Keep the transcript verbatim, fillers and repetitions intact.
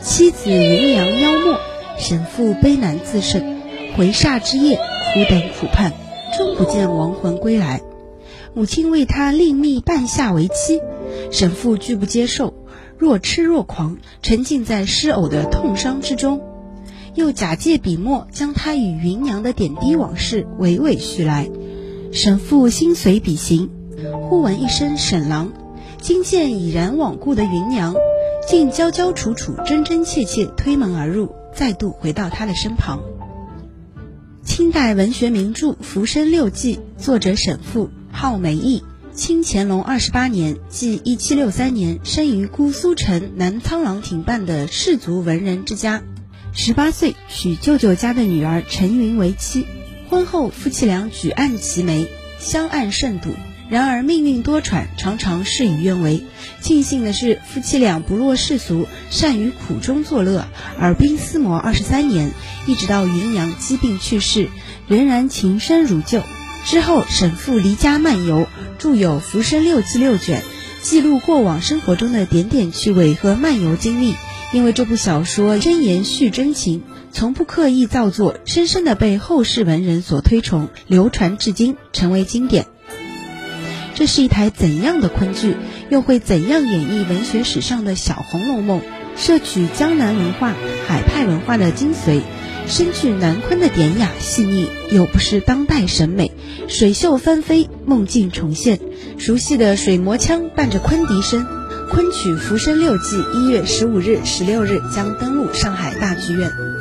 妻子云娘妖没，神父悲难自胜，回煞之夜，苦等苦盼，终不见亡魂归来。母亲为他另觅半夏为妻，神父拒不接受，若痴若狂，沉浸在失偶的痛伤之中，又假借笔墨将他与云娘的点滴往事娓娓叙来。神父心随笔行，忽闻一声沈郎，惊见已然罔顾的云娘，竟娇娇楚楚真真切切推门而入，再度回到他的身旁。清代文学名著《浮生六记》，作者沈复，号梅毅，清乾隆二十八年，即一七六三年，生于姑苏城南沧浪亭畔的士族文人之家。十八岁娶舅舅家的女儿陈云为妻，婚后夫妻俩举案齐眉，相爱甚笃。然而命运多舛，常常事与愿违。庆幸的是，夫妻俩不落世俗，善于苦中作乐，耳鬓厮磨二十三年，一直到云娘疾病去世，仍然情深如旧。之后沈复离家漫游，著有《浮生六记》六卷，记录过往生活中的点点趣味和漫游经历。因为这部小说真言叙真情，从不刻意造作，深深地被后世文人所推崇，流传至今，成为经典。这是一台怎样的昆剧，又会怎样演绎文学史上的小《红楼梦》？摄取江南文化、海派文化的精髓，深具南昆的典雅细腻，又不失当代审美，水袖翻飞，梦境重现。熟悉的水磨腔伴着昆笛声，昆曲《浮生六记》一月十五日、十六日将登陆上海大剧院。